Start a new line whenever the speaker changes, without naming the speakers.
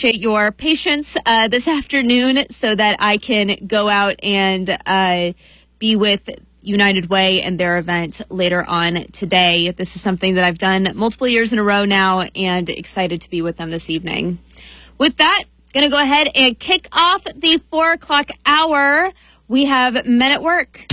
appreciate your patience this afternoon so that I can go out and be with United Way and their event later on today. This is something that I've done multiple years in a row now, and excited to be with them this evening. With that, going to go ahead and kick off the 4 o'clock hour. We have Men at Work.